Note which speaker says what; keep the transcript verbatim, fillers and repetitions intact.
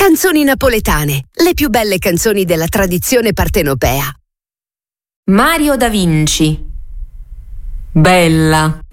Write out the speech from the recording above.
Speaker 1: Canzoni napoletane, le più belle canzoni della tradizione partenopea.
Speaker 2: Mario da Vinci. Bella.